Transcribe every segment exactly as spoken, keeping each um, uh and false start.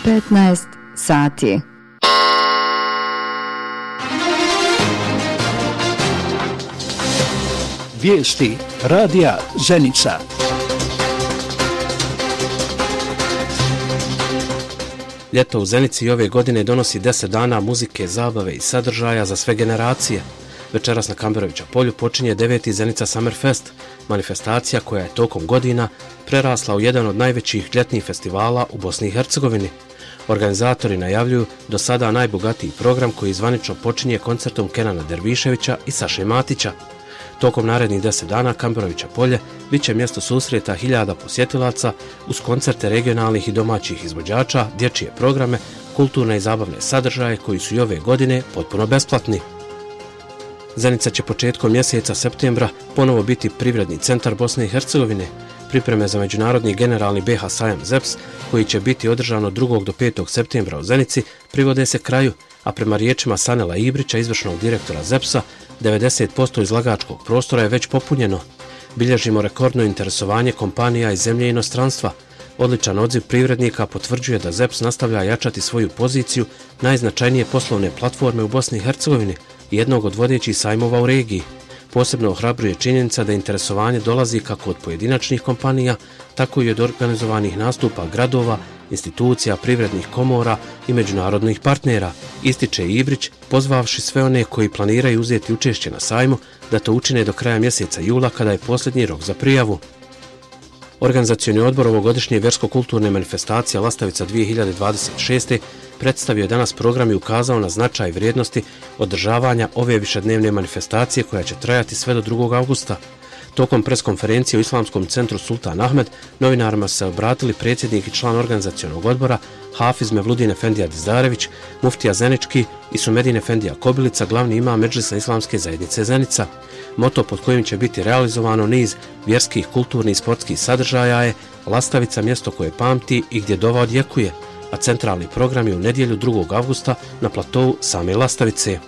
petnaest sati. Vijesti radija Zenica. Ljeto u Zenici ove godine donosi deset dana muzike, zabave i sadržaja za sve generacije. Večeras na Kamberovića polju počinje deveti Zenica Summer Fest, manifestacija koja je tokom godina prerasla u jedan od najvećih ljetnih festivala u Bosni i Hercegovini. Organizatori najavljuju do sada najbogatiji program koji zvanično počinje koncertom Kenana Derviševića i Saše Matića. Tokom narednih deset dana Kamberovića polje bit će mjesto susreta hiljada posjetilaca uz koncerte regionalnih i domaćih izvođača, dječje programe, kulturne i zabavne sadržaje koji su i ove godine potpuno besplatni. Zenica će početkom mjeseca septembra ponovo biti privredni centar Bosne i Hercegovine. Pripreme za međunarodni generalni B H sajam Z E P S, koji će biti održan od drugog do petog septembra u Zenici, privode se kraju, a prema riječima Sanela Ibrića, izvršnog direktora Z E P S-a, devedeset posto izlagačkog prostora je već popunjeno. Bilježimo rekordno interesovanje kompanija iz zemlje i inostranstva. Odličan odziv privrednika potvrđuje da Z E P S nastavlja jačati svoju poziciju najznačajnije poslovne platforme u Bosni i Hercegovini i jednog od vodećih sajmova u regiji. Posebno ohrabruje činjenica da interesovanje dolazi kako od pojedinačnih kompanija, tako i od organizovanih nastupa gradova, institucija, privrednih komora i međunarodnih partnera, ističe Ibrić, pozvavši sve one koji planiraju uzeti učešće na sajmu da to učine do kraja mjeseca jula kada je posljednji rok za prijavu. Organizacioni odbor ovogodišnje vjersko-kulturne manifestacije Lastavica dvije hiljade dvadeset šeste. predstavio je danas program i ukazao na značaj vrijednosti održavanja ove višednevne manifestacije koja će trajati sve do drugog avgusta. Tokom preskonferencije u Islamskom centru Sultan Ahmed novinarima se obratili predsjednik i član organizacionog odbora Hafiz Mevludin Efendija Dizdarević, muftija Zenički i Sumedin Efendija Kobilica, glavni imam Medžlisa Islamske zajednice Zenica. Moto pod kojim će biti realizovano niz vjerskih, kulturnih i sportskih sadržaja je Lastavica, mjesto koje pamti i gdje dova odjekuje, a centralni program je u nedjelju drugog avgusta na platovu same Lastavice.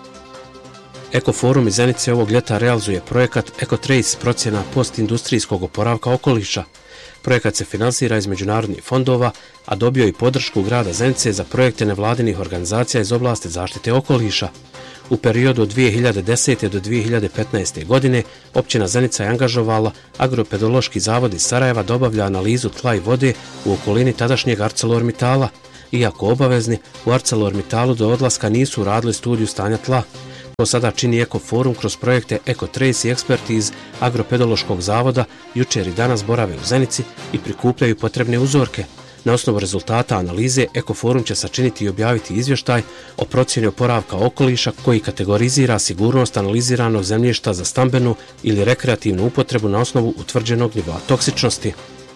Ekoforum iz Zenice ovog ljeta realizuje projekat EcoTrace, procjena postindustrijskog oporavka okoliša. Projekat se finansira iz međunarodnih fondova, a dobio i podršku grada Zenice za projekte nevladinih organizacija iz oblasti zaštite okoliša. U periodu od dvije hiljade desete. do dvije hiljade petnaeste. godine općina Zenica je angažovala Agropedološki zavod iz Sarajeva da obavlja analizu tla i vode u okolini tadašnjeg ArcelorMittala. Iako obavezni, u ArcelorMittalu do odlaska nisu radili studiju stanja tla. To sada čini Ekoforum kroz projekte EcoTrace i eksperti iz Agropedološkog zavoda jučer i danas borave u Zenici i prikupljaju potrebne uzorke. Na osnovu rezultata analize Ekoforum će sačiniti i objaviti izvještaj o procjeni oporavka okoliša koji kategorizira sigurnost analiziranog zemljišta za stambenu ili rekreativnu upotrebu na osnovu utvrđenog nivoa toksičnosti.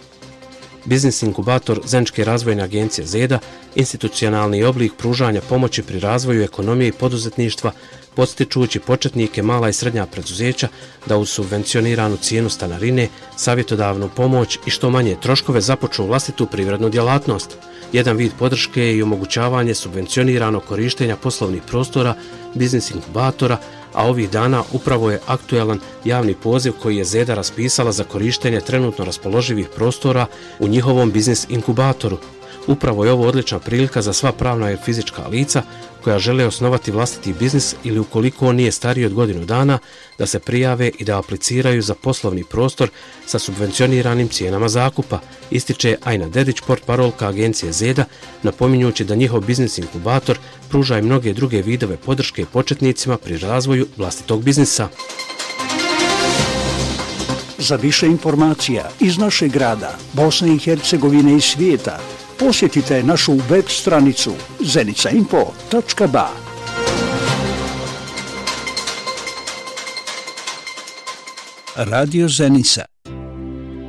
Biznis inkubator Zeničke razvojne agencije ZEDA, institucionalni oblik pružanja pomoći pri razvoju ekonomije i poduzetništva, podstičujući početnike, mala i srednja preduzeća da uz subvencioniranu cijenu stanarine, savjetodavnu pomoć i što manje troškove započnu vlastitu privrednu djelatnost. Jedan vid podrške je i omogućavanje subvencioniranog korištenja poslovnih prostora biznis inkubatora, a ovih dana upravo je aktuelan javni poziv koji je ZEDA raspisala za korištenje trenutno raspoloživih prostora u njihovom biznis inkubatoru. Upravo je ovo odlična prilika za sva pravna i fizička lica koja žele osnovati vlastiti biznis ili ukoliko on nije stariji od godinu dana da se prijave i da apliciraju za poslovni prostor sa subvencioniranim cijenama zakupa, ističe Ajna Dedić, portparolka agencije ZEDA, napominjući da njihov biznis inkubator pruža i mnoge druge vidove podrške početnicima pri razvoju vlastitog biznisa. Za više informacija iz našeg grada, Bosne i Hercegovine i svijeta, posjetite našu web stranicu zenica info točka ba. Radio Zenica.